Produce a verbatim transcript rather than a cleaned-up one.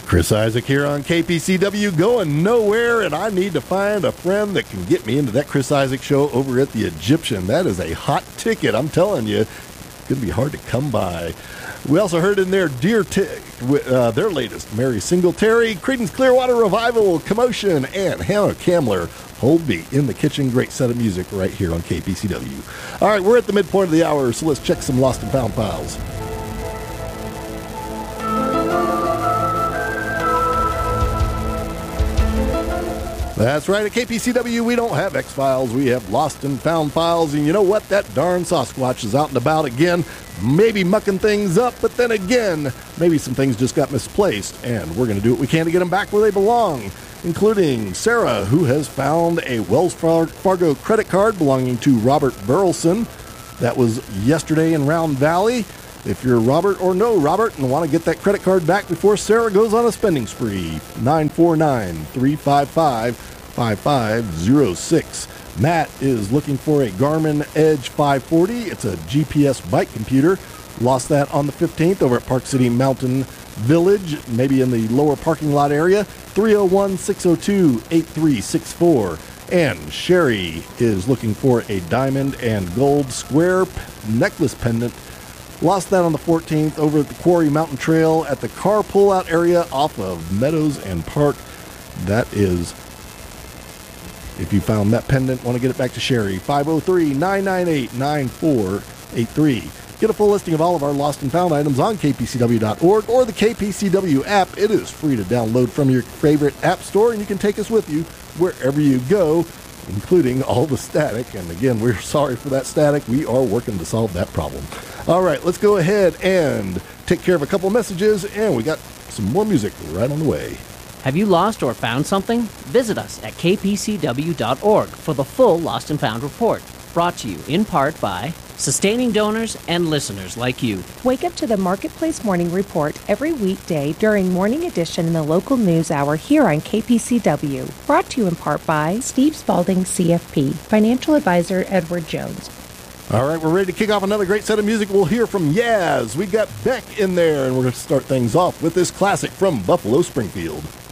Chris Isaak here on K P C W, going nowhere, and I need to find a friend that can get me into that Chris Isaak show over at the Egyptian. That is a hot ticket, I'm telling you. It's going to be hard to come by. We also heard in there Dear T- uh, their latest, Mary Singletary, Creedence Clearwater Revival, Commotion, and Hannah Kamler, Hold Me in the Kitchen. Great set of music right here on K P C W. All right, we're at the midpoint of the hour, so let's check some Lost and Found files. That's right, at K P C W, we don't have X-Files, we have Lost and Found files, and you know what? That darn Sasquatch is out and about again, maybe mucking things up, but then again, maybe some things just got misplaced, and we're going to do what we can to get them back where they belong, including Sarah, who has found a Wells Fargo credit card belonging to Robert Burleson. That was yesterday in Round Valley. If you're Robert or know Robert and want to get that credit card back before Sarah goes on a spending spree, nine four nine, three five five, five five zero six. Matt is looking for a Garmin Edge five forty. It's a G P S bike computer. Lost that on the fifteenth over at Park City Mountain Village, maybe in the lower parking lot area. three oh one, six oh two, eight three six four. And Sherry is looking for a diamond and gold square necklace pendant. Lost that on the fourteenth over at the Quarry Mountain Trail at the car pull-out area off of Meadows and Park. That is, if you found that pendant, want to get it back to Sherry, five oh three, nine nine eight, nine four eight three. Get a full listing of all of our Lost and Found items on K P C W dot org or the K P C W app. It is free to download from your favorite app store, and you can take us with you wherever you go, including all the static. And again, we're sorry for that static. We are working to solve that problem. All right, let's go ahead and take care of a couple messages, and we got some more music right on the way. Have you lost or found something? Visit us at K P C W dot org for the full Lost and Found report, brought to you in part by sustaining donors and listeners like you. Wake up to the Marketplace Morning Report every weekday during Morning Edition in the local news hour here on K P C W. Brought to you in part by Steve Spalding, C F P, Financial Advisor Edward Jones. All right, we're ready to kick off another great set of music. We'll hear from Yaz. We got Beck in there, and we're going to start things off with this classic from Buffalo Springfield.